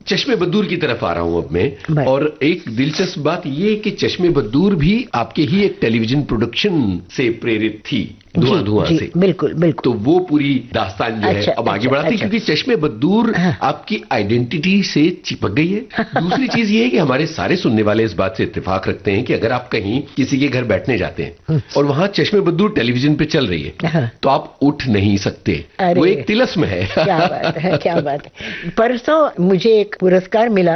चश्मे बद्दूर की तरफ आ रहा हूं अब मैं, और एक दिलचस्प बात ये है कि चश्मे बद्दूर भी आपके ही एक टेलीविजन प्रोडक्शन से प्रेरित थी, धुआं धुआं से। बिल्कुल बिल्कुल। तो वो पूरी दास्तान जो है अब आगे बढ़ाते हैं, क्योंकि चश्मे बद्दूर आपकी आइडेंटिटी से चिपक गई है। दूसरी चीज ये है कि हमारे सारे सुनने वाले इस बात से इत्तेफाक रखते हैं कि अगर आप कहीं किसी के घर बैठने जाते हैं और वहां चश्मे बद्दूर टेलीविजन पे चल रही है तो आप उठ नहीं सकते, वो एक तिलस्म है। क्या बात है, क्या बात है। परसों मुझे एक पुरस्कार मिला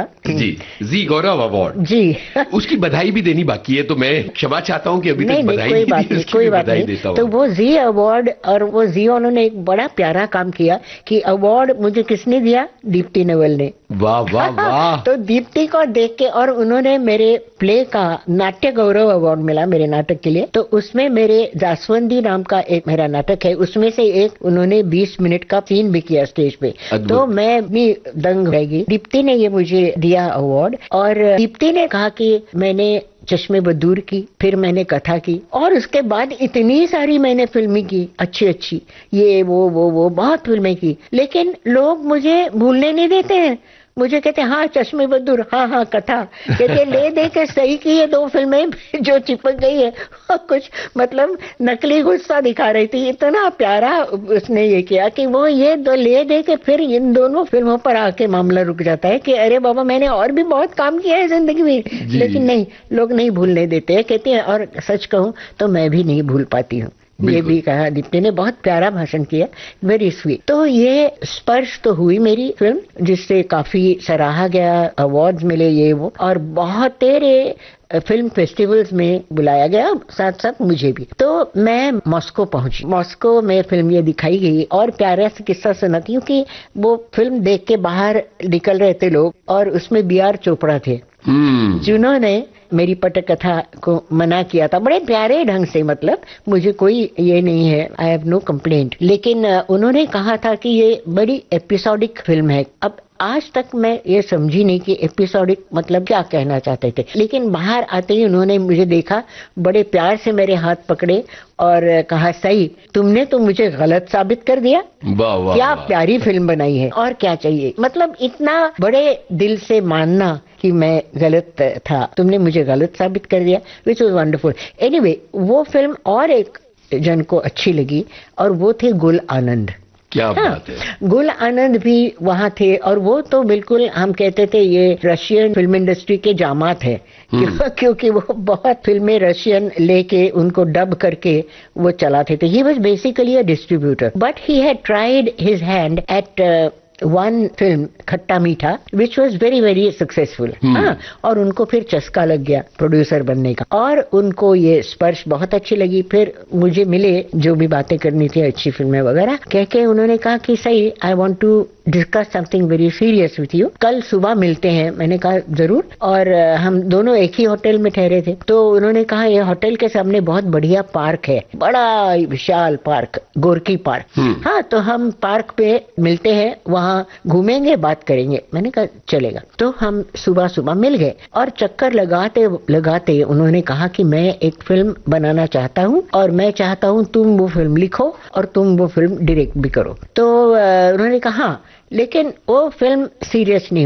जी गौरव अवार्ड जी, उसकी बधाई भी देनी बाकी है, तो मैं क्षमा चाहता हूँ कि अभी तक बधाई नहीं दी, उसकी बधाई देता हूँ। तो वो जी अवार्ड, और वो जी उन्होंने एक बड़ा प्यारा काम किया कि अवार्ड मुझे किसने दिया, दीप्ति नवल ने। वाह वाह वाह। तो दीप्ति को देख के, और उन्होंने मेरे प्ले का नाट्य गौरव अवार्ड मिला मेरे नाटक के लिए। तो उसमें मेरे जासवंदी नाम का एक मेरा नाटक है, उसमें से एक उन्होंने 20 मिनट का सीन भी किया स्टेज पे, तो मैं भी दंग रह गई। दीप्ति ने ये मुझे दिया अवार्ड, और दीप्ति ने कहा कि मैंने चश्मे बद्दूर की, फिर मैंने कथा की, और उसके बाद इतनी सारी मैंने फिल्में की, अच्छी अच्छी, ये वो बहुत फिल्में की, लेकिन लोग मुझे भूलने नहीं देते हैं। मुझे कहते हाँ चश्मे बद्दूर, हाँ कथा, कहते ले दे के सही की ये 2 फिल्में जो चिपक गई है, कुछ मतलब नकली गुस्सा दिखा रही थी। इतना प्यारा उसने ये किया कि वो ये ले दे के फिर इन दोनों फिल्मों पर आके मामला रुक जाता है कि अरे बाबा मैंने और भी बहुत काम किया है जिंदगी में, लेकिन नहीं, लोग नहीं भूलने देते हैं, कहते हैं। और सच कहूँ तो मैं भी नहीं भूल पाती हूँ। ये भी कहा दीप्ति ने, बहुत प्यारा भाषण किया, वेरी स्वीट। तो ये स्पर्श तो हुई मेरी फिल्म, जिससे काफी सराहा गया, अवार्ड्स मिले ये वो, और बहुत तेरे फिल्म फेस्टिवल्स में बुलाया गया, साथ साथ मुझे भी। तो मैं मॉस्को पहुंची, मॉस्को में फिल्म ये दिखाई गई, और प्यारा सा किस्सा सुनाती हूँ कि वो फिल्म देख के बाहर निकल रहे थे लोग, और उसमें BR चोपड़ा थे जिन्होंने मेरी पटकथा को मना किया था बड़े प्यारे ढंग से, मतलब मुझे कोई ये नहीं है, आई हैव नो कंप्लेंट, लेकिन उन्होंने कहा था कि ये बड़ी एपिसोडिक फिल्म है। अब आज तक मैं ये समझी नहीं कि एपिसोडिक मतलब क्या कहना चाहते थे, लेकिन बाहर आते ही उन्होंने मुझे देखा, बड़े प्यार से मेरे हाथ पकड़े और कहा सही, तुमने तो मुझे गलत साबित कर दिया, क्या प्यारी फिल्म बनाई है, और क्या चाहिए। मतलब इतना बड़े दिल से मानना कि मैं गलत था, तुमने मुझे गलत साबित कर दिया, विच वाज वंडरफुल। एनीवे, वो फिल्म और एक जन को अच्छी लगी, और वो थे गुल आनंद। क्या बात है। गुल आनंद भी वहाँ थे, और वो तो बिल्कुल हम कहते थे ये रशियन फिल्म इंडस्ट्री के जामात है, क्योंकि वो बहुत फिल्में रशियन लेके उनको डब करके वो चलाते थे। He was basically a distributor, but he had tried his hand eight one film खट्टा मीठा, which was very very successful. और उनको फिर चस्का लग गया प्रोड्यूसर बनने का, और उनको ये स्पर्श बहुत अच्छी लगी। फिर मुझे मिले जो भी बातें करनी थी, अच्छी फिल्में वगैरह कह के, उन्होंने कहा कि सही, I want to discuss something very serious with you, कल सुबह मिलते हैं। मैंने कहा जरूर, और हम दोनों एक ही होटल में ठहरे थे। तो उन्होंने कहा ये होटल के सामने बहुत बढ़िया पार्क है, बड़ा विशाल पार्क, गोरकी पार्क, हाँ तो हम पार्क पे मिलते हैं, वहाँ घूमेंगे, बात करेंगे। मैंने कहा चलेगा। तो हम सुबह सुबह मिल गए, और चक्कर लगाते लगाते उन्होंने कहा कि मैं एक फिल्म बनाना चाहता हूँ, और मैं चाहता हूँ तुम वो फिल्म लिखो और तुम वो फिल्म डायरेक्ट भी करो। तो उन्होंने कहा, लेकिन वो फिल्म सीरियस नहीं